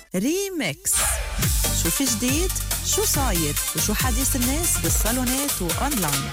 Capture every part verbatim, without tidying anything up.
ريميكس. شو في جديد؟ شو صاير؟ وشو حديث الناس بالصالونات وأونلاين؟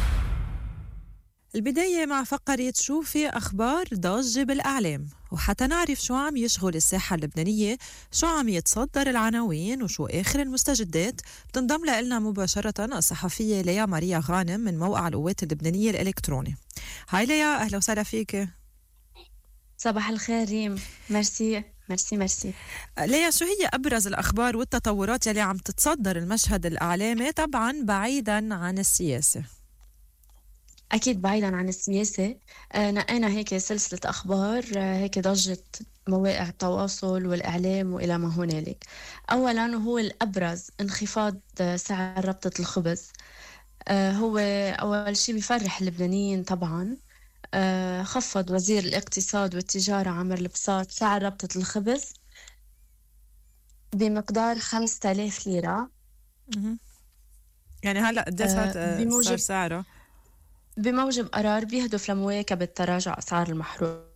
البداية مع فقرة شو في أخبار ضجة بالأعلام، وحتى نعرف شو عم يشغل الساحة اللبنانية، شو عم يتصدر العناوين، وشو آخر المستجدات. بتنضم لنا مباشرة الصحفية ليا ماريا غانم من موقع القوات اللبنانية الإلكتروني. هاي ليا، أهلا وسهلا فيك. صباح الخير ريم، ميرسي ميرسي ميرسي. ليا، شو هي أبرز الأخبار والتطورات يلي عم تتصدر المشهد الإعلامي، طبعا بعيدا عن السياسة؟ أكيد بعيدا عن السياسة. آه نقينا هيك سلسلة أخبار، آه هيك ضجت مواقع التواصل والإعلام وإلى ما هنالك. أولا هو الأبرز انخفاض آه سعر ربطة الخبز. آه هو أول شيء بيفرح اللبنانيين طبعا. آه خفض وزير الاقتصاد والتجارة عامر البساط سعر ربطة الخبز بمقدار خمسة آلاف ليرة. يعني هلأ قديش آه صار سعره؟ بموجب قرار بيهدف لمواكبة تراجع أسعار المحروق.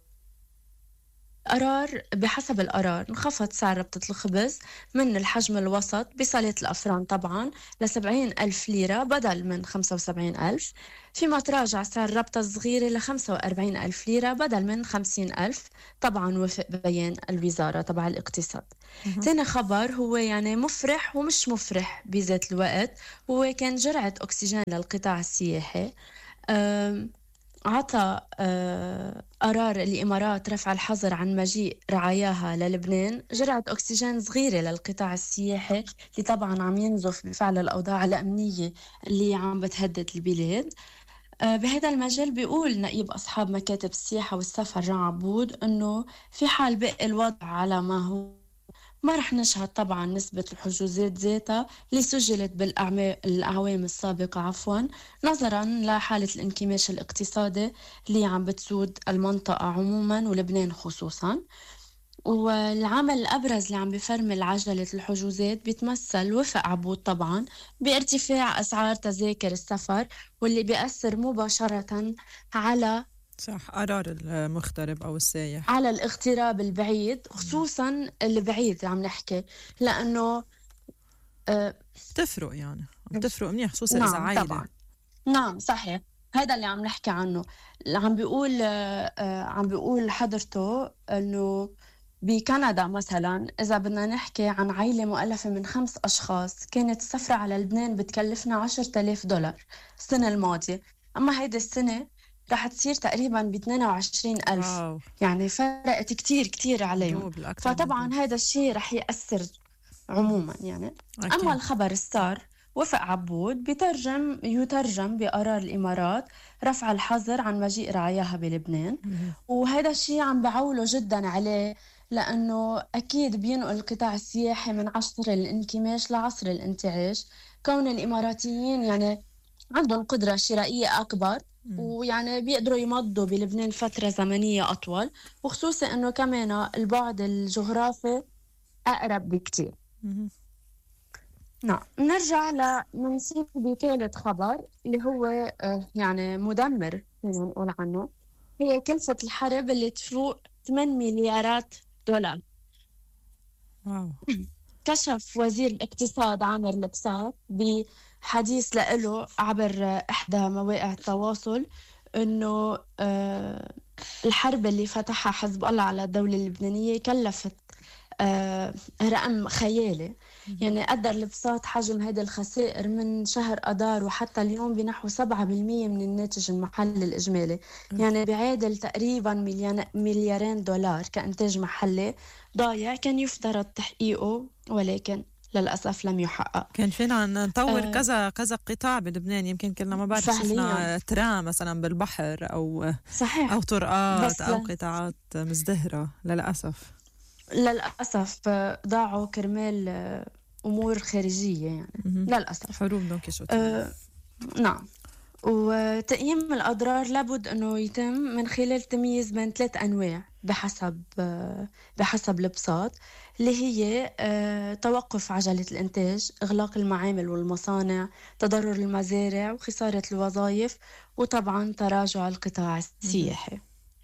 قرار بحسب القرار انخفض سعر ربطة الخبز من الحجم الوسط بصالة الأفران طبعا لسبعين ألف ليرة بدل من خمسة وسبعين ألف، فيما تراجع سعر ربطة الصغيرة لخمسة وأربعين ألف ليرة بدل من خمسين ألف، طبعا وفق بيان الوزارة تبع الاقتصاد. ثاني خبر هو يعني مفرح ومش مفرح بذات الوقت، هو كان جرعة أكسجين للقطاع السياحي. عطى آه قرار الإمارات رفع الحظر عن مجيء رعاياها للبنان جرعة أكسجين صغيرة للقطاع السياحي اللي طبعا عم ينزف بفعل الأوضاع الأمنية اللي عم بتهدد البلاد. آه بهذا المجال بيقول نقيب أصحاب مكاتب السياحة والسفر جان عبود أنه في حال بقي الوضع على ما هو ما رح نشهد طبعا نسبة الحجوزات ذاتها اللي سجلت بالأعوام السابقة عفوا، نظرا لحالة الانكماش الاقتصادي اللي عم بتسود المنطقة عموما ولبنان خصوصا. والعمل الأبرز اللي عم بفرمل عجلة الحجوزات بيتمثل وفق عبود طبعا بارتفاع أسعار تذاكر السفر، واللي بيأثر مباشرة على صح قرار المغترب أو السايح على الاغتراب البعيد، خصوصا البعيد عم نحكي لأنه آه بتفرق يعني بتفرق منيح خصوصا نعم إذا عائلة. طبعا نعم صحيح، هذا اللي عم نحكي عنه. اللي عم بيقول آه آه عم بيقول حضرته أنه بكندا مثلا إذا بدنا نحكي عن عائلة مؤلفة من خمس أشخاص كانت السفرة على لبنان بتكلفنا عشرة آلاف دولار السنة الماضية، أما هيدا السنة رح تصير تقريبا ب اثنين وعشرين ألف. واو. يعني فرقت كتير كتير عليهم، فطبعا هذا الشيء رح يأثر عموما يعني. أكيد. أما الخبر السار وفق عبود بيترجم يترجم بقرار الإمارات رفع الحظر عن مجيء رعاياها بلبنان، وهذا الشيء عم بعوله جدا عليه لأنه أكيد بينقل القطاع السياحي من عصر الانكماش لعصر الانتعاش، كون الإماراتيين يعني عندهم قدرة شرائية أكبر ويعني بيقدروا يمضوا بلبنان فترة زمنية أطول، وخصوصا أنه كمان البعد الجغرافي أقرب بكتير. نعم، نرجع لنسيب بثالث خبر اللي هو يعني مدمر نقول عنه، هي كلفة الحرب اللي تفوق ثمانية مليارات دولار. واو. كشف وزير الاقتصاد عامر البساط بحديث له عبر إحدى مواقع التواصل إنه آه الحرب اللي فتحها حزب الله على الدولة اللبنانية كلفت آه رقم خيالي. يعني قدر البساط حجم هذه الخسائر من شهر أدار وحتى اليوم بنحو سبعة بالمية من الناتج المحلي الإجمالي، يعني بعادل تقريبا مليارين دولار كإنتاج محلي ضايع كان يفترض تحقيقه ولكن للأسف لم يحقق. كان فينا نطور آه كذا كذا قطاع بلبنان، يمكن كلنا ما بعرف شفنا ترام مثلا بالبحر أو صحيح. أو طرقات أو قطاعات مزدهرة. للأسف للأسف ضاعوا كرمال أمور خارجية يعني م-م. للأسف حروب دونكيشوت. آه نعم. وتقييم الأضرار لابد أنه يتم من خلال تمييز بين ثلاث أنواع بحسب بحسب البساط، اللي هي توقف عجلة الإنتاج، إغلاق المعامل والمصانع، تضرر المزارع وخسارة الوظائف، وطبعا تراجع القطاع السياحي.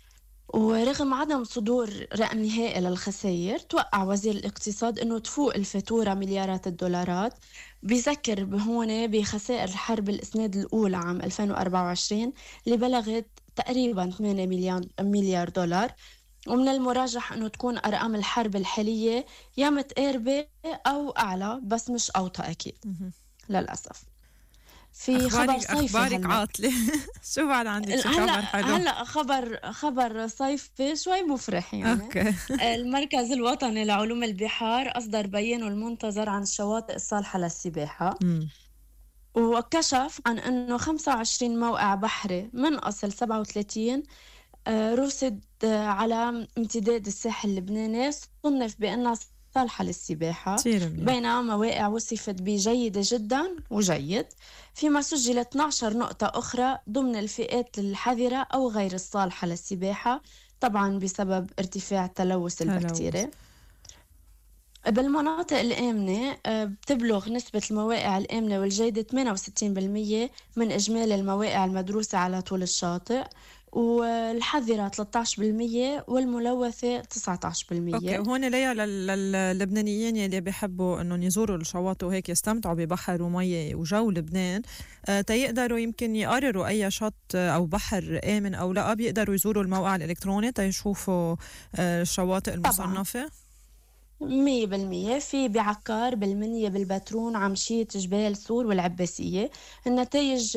ورغم عدم صدور رقم نهائي للخسائر، توقع وزير الاقتصاد أنه تفوق الفاتورة مليارات الدولارات. بيذكر هون بخسائر حرب الإسناد الأولى عام ألفين وأربعة وعشرين اللي بلغت تقريبا ثمانية مليار مليار دولار. ومن المراجح أنه تكون أرقام الحرب الحالية يا متقاربة أو أعلى، بس مش أوطى أكيد مهم. للأسف. في خبر أخبارك صيفي أخبارك هلأ. عاطلة. شو بعد عندك شي خبر هلا حلو؟ هلا خبر خبر صيفي شوي مفرح يعني. أوكي. المركز الوطني لعلوم البحار أصدر بيانه المنتظر عن الشواطئ الصالحة للسباحة، مم. وكشف عن أنه خمسة وعشرين موقع بحري من أصل سبعة وثلاثين آه، رصد آه، على امتداد الساحل اللبناني صنف بأنها صالحة للسباحة، كتير منيح. بينما مواقع وصفت بجيدة جدا وجيد، فيما سجلت اثنتي عشرة نقطة أخرى ضمن الفئات الحذرة أو غير الصالحة للسباحة، طبعا بسبب ارتفاع التلوث تلوث. البكتيري. بالمناطق الآمنة آه، بتبلغ نسبة المواقع الآمنة والجيدة ثمانية وستين بالمية من إجمالي المواقع المدروسة على طول الشاطئ، والحذرة ثلاثة عشر بالمية والملوثة تسعة عشر بالمية. اوكي، وهون ليا لل- للبنانيين يلي بيحبوا انهم يزوروا الشواطئ وهيك يستمتعوا ببحر ومية وجو لبنان، آه تيقدروا يمكن يقرروا اي شط آه، او بحر امن او لا، بيقدروا يزوروا الموقع الالكتروني تيشوفوا آه الشواطئ المصنفة. مية بالمية في بعكار، بالمنيا، بالبترون، عمشيت، جبال سور والعباسية. النتائج